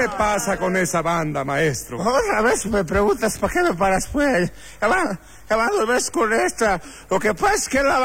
le pasa con esa banda, maestro? Otra vez me preguntas, ¿para qué me paras, pues? Hermano, ves con esta. Lo que pasa es que la